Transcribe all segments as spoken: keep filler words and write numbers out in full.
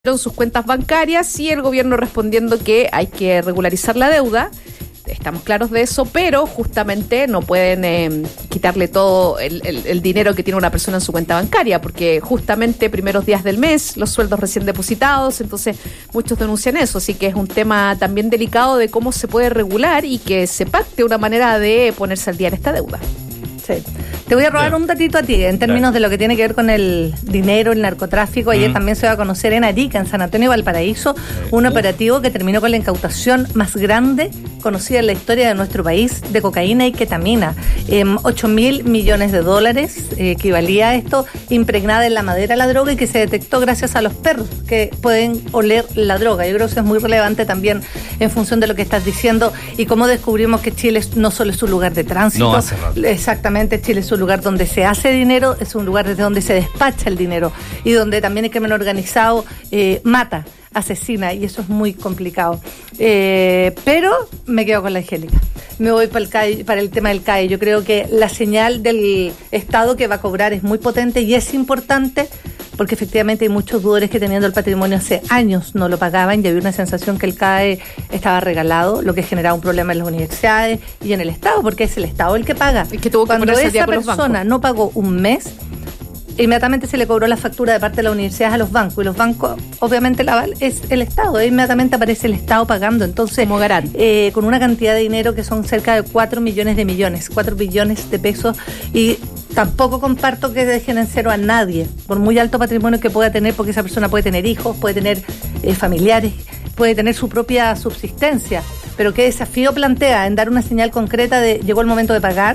sus cuentas bancarias y el gobierno respondiendo que hay que regularizar la deuda. Estamos claros de eso, pero justamente no pueden eh, quitarle todo el, el, el dinero que tiene una persona en su cuenta bancaria, porque justamente primeros días del mes, los sueldos recién depositados, entonces muchos denuncian eso, así que es un tema también delicado de cómo se puede regular y que se pacte una manera de ponerse al día en esta deuda. Sí. Te voy a robar un datito a ti en términos claro. de lo que tiene que ver con el dinero, el narcotráfico. Ayer mm. también se va a conocer en Arica, en San Antonio, Valparaíso, un operativo que terminó con la incautación más grande conocida en la historia de nuestro país de cocaína y ketamina. Eh, ocho mil millones de dólares eh, equivalía a esto, impregnada en la madera la droga y que se detectó gracias a los perros que pueden oler la droga. Yo creo que eso es muy relevante también en función de lo que estás diciendo y cómo descubrimos que Chile no solo es un lugar de tránsito. No, hace rato. Exactamente, Chile es un lugar donde se hace dinero, es un lugar desde donde se despacha el dinero y donde también el crimen organizado eh, mata, asesina, y eso es muy complicado. Eh, pero me quedo con la Angélica. Me voy para el C A E, para el tema del C A E. Yo creo que la señal del Estado que va a cobrar es muy potente y es importante porque efectivamente hay muchos deudores que teniendo el patrimonio hace años no lo pagaban y había una sensación que el C A E estaba regalado, lo que generaba un problema en las universidades y en el Estado, porque es el Estado el que paga. Y que tuvo que Cuando esa con persona no pagó un mes, inmediatamente se le cobró la factura de parte de la universidad a los bancos, y los bancos, obviamente el aval es el Estado, e inmediatamente aparece el Estado pagando, entonces como garante, eh, con una cantidad de dinero que son cerca de cuatro millones de millones, cuatro billones de pesos, y tampoco comparto que dejen en cero a nadie, por muy alto patrimonio que pueda tener, porque esa persona puede tener hijos, puede tener eh, familiares, puede tener su propia subsistencia, pero qué desafío plantea en dar una señal concreta de llegó el momento de pagar,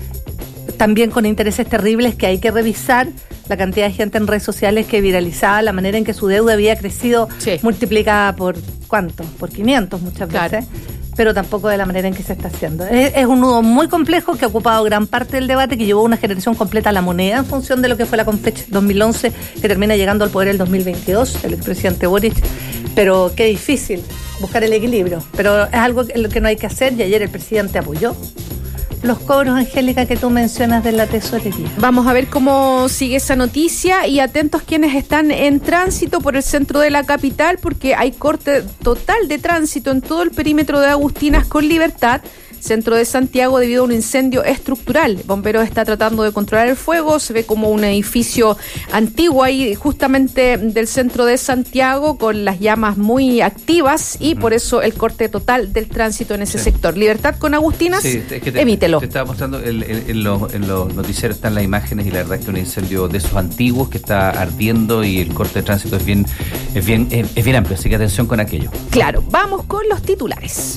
también con intereses terribles que hay que revisar, la cantidad de gente en redes sociales que viralizaba la manera en que su deuda había crecido, sí. multiplicada por ¿cuánto? Por quinientos muchas claro. veces, pero tampoco de la manera en que se está haciendo. Es, es un nudo muy complejo que ha ocupado gran parte del debate, que llevó una generación completa a la moneda en función de lo que fue la Confech dos mil once, que termina llegando al poder el dos mil veintidós, el expresidente Boric, pero qué difícil buscar el equilibrio, pero es algo que, que no hay que hacer, y ayer el presidente apoyó los cobros, Angélica, que tú mencionas de la tesorería. Vamos a ver cómo sigue esa noticia y atentos quienes están en tránsito por el centro de la capital, porque hay corte total de tránsito en todo el perímetro de Agustinas con Libertad, centro de Santiago, debido a un incendio estructural. Bomberos está tratando de controlar el fuego, se ve como un edificio antiguo ahí justamente del centro de Santiago con las llamas muy activas y por eso el corte total del tránsito en ese sí. sector. Libertad con Agustinas, sí, es que te, evítelo. Te estaba mostrando, el, el, en, los, en los noticieros están las imágenes y la verdad es que un incendio de esos antiguos que está ardiendo y el corte de tránsito es bien, es bien, es, es bien amplio, así que atención con aquello. Claro, vamos con los titulares.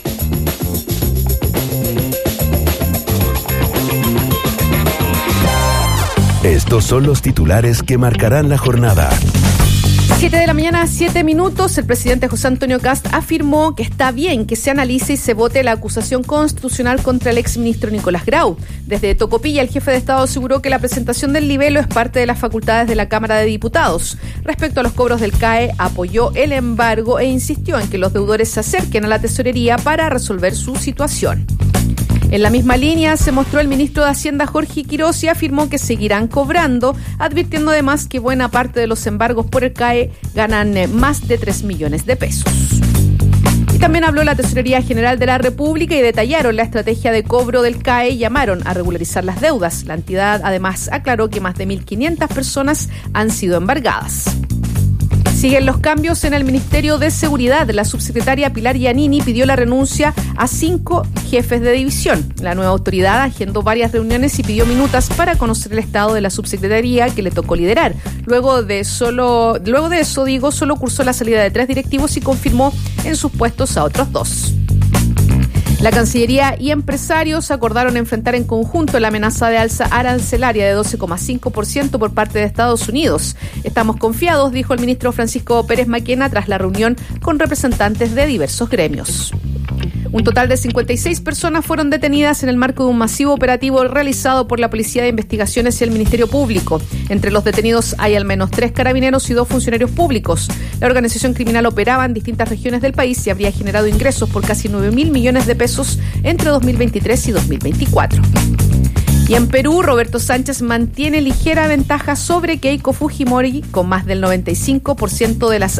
Estos son los titulares que marcarán la jornada. Siete de la mañana, siete minutos. El presidente José Antonio Kast afirmó que está bien que se analice y se vote la acusación constitucional contra el exministro Nicolás Grau. Desde Tocopilla, el jefe de Estado aseguró que la presentación del libelo es parte de las facultades de la Cámara de Diputados. Respecto a los cobros del C A E, apoyó el embargo e insistió en que los deudores se acerquen a la tesorería para resolver su situación. En la misma línea se mostró el ministro de Hacienda Jorge Quiroz y afirmó que seguirán cobrando, advirtiendo además que buena parte de los embargos por el C A E ganan más de tres millones de pesos. Y también habló la Tesorería General de la República y detallaron la estrategia de cobro del C A E y llamaron a regularizar las deudas. La entidad además aclaró que más de mil quinientas personas han sido embargadas. Siguen los cambios en el Ministerio de Seguridad. La subsecretaria Pilar Giannini pidió la renuncia a cinco jefes de división. La nueva autoridad agendó varias reuniones y pidió minutas para conocer el estado de la subsecretaría que le tocó liderar. Luego de solo, luego de eso, digo, solo cursó la salida de tres directivos y confirmó en sus puestos a otros dos. La Cancillería y empresarios acordaron enfrentar en conjunto la amenaza de alza arancelaria de doce coma cinco por ciento por parte de Estados Unidos. Estamos confiados, dijo el ministro Francisco Pérez Maquena tras la reunión con representantes de diversos gremios. Un total de cincuenta y seis personas fueron detenidas en el marco de un masivo operativo realizado por la Policía de Investigaciones y el Ministerio Público. Entre los detenidos hay al menos tres carabineros y dos funcionarios públicos. La organización criminal operaba en distintas regiones del país y habría generado ingresos por casi nueve mil millones de pesos entre dos mil veintitrés y dos mil veinticuatro. Y en Perú, Roberto Sánchez mantiene ligera ventaja sobre Keiko Fujimori con más del noventa y cinco por ciento de las